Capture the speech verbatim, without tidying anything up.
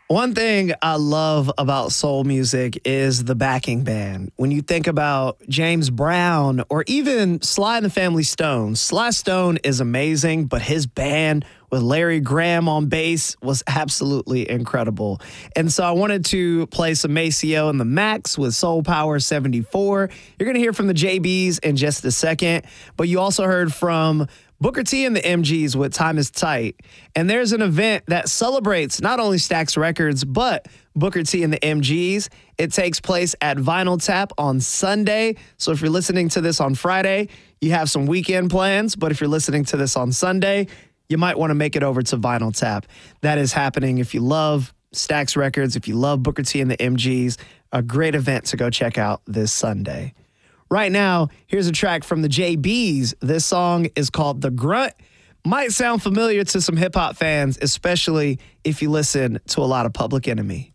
One thing I love about soul music is the backing band. When you think about James Brown or even Sly and the Family Stone, Sly Stone is amazing, but his band with Larry Graham on bass was absolutely incredible. And so I wanted to play some Maceo and the Max with Soul Power seventy-four. You're going to hear from the J Bs in just a second, but you also heard from Booker T and the M Gs with Time is Tight. And there's an event that celebrates not only Stax Records, but Booker T and the M Gs. It takes place at Vinyl Tap on Sunday. So if you're listening to this on Friday, you have some weekend plans. But if you're listening to this on Sunday, you might want to make it over to Vinyl Tap. That is happening if you love Stax Records, if you love Booker T and the M Gs, a great event to go check out this Sunday. Right now, here's a track from the J Bs. This song is called The Grunt. Might sound familiar to some hip hop fans, especially if you listen to a lot of Public Enemy.